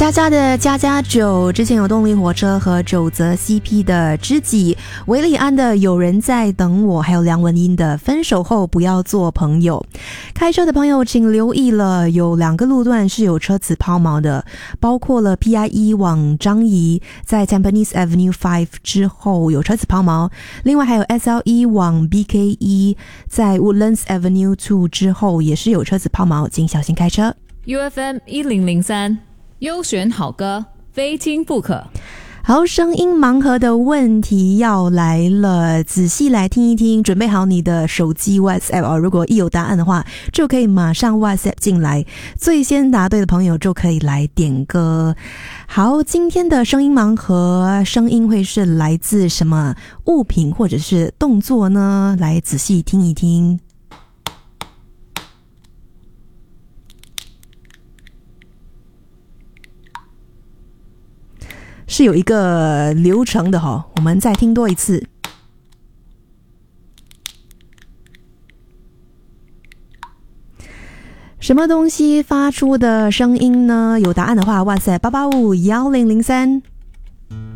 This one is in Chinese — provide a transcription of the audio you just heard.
佳佳的家家酒，之前有动力火车和九泽 CP 的知己，韦礼安的有人在等我，还有梁文音的分手后不要做朋友。开车的朋友请留意了，有2个路段是有车子抛锚的，包括了 PIE 往樟宜在 Tampines Avenue 5之后有车子抛锚，另外还有 SLE 往 BKE 在 Woodlands Avenue 2之后也是有车子抛锚，请小心开车。 UFM 1003优选好歌，非听不可。 好，声音盲盒的问题要来了，仔细来听一听，准备好你的手机 WhatsApp 如果一有答案的话，就可以马上 WhatsApp 进来，最先答对的朋友就可以来点歌。好，今天的声音盲盒，声音会是来自什么物品或者是动作呢？来仔细听一听。是有一个流程的我们再听多一次。什么东西发出的声音呢？有答案的话，WhatsApp 8851003。